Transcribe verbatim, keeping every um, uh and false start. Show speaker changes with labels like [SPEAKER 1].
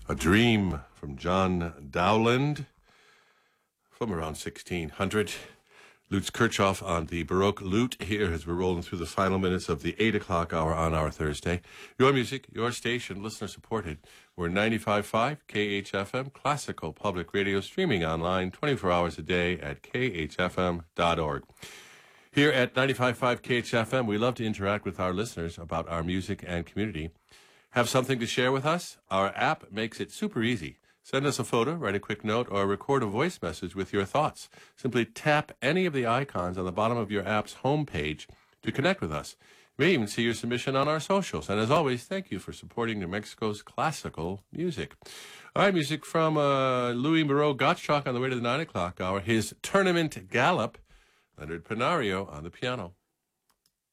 [SPEAKER 1] A Dream from John Dowland from around sixteen hundred. Lutz Kirchhoff on the Baroque lute here as we're rolling through the final minutes of the eight o'clock hour on our Thursday. Your music, your station, listener supported. We're ninety-five point five K H F M, classical public radio, streaming online twenty-four hours a day at k h f m dot org. Here at ninety-five point five K H F M, we love to interact with our listeners about our music and community. Have something to share with us? Our app makes it super easy. Send us a photo, write a quick note, or record a voice message with your thoughts. Simply tap any of the icons on the bottom of your app's homepage to connect with us. You may even see your submission on our socials. And as always, thank you for supporting New Mexico's classical music. All right, music from uh, Louis Moreau Gottschalk on the way to the nine o'clock hour. His Tournament Gallop, Leonard Pinario on the piano.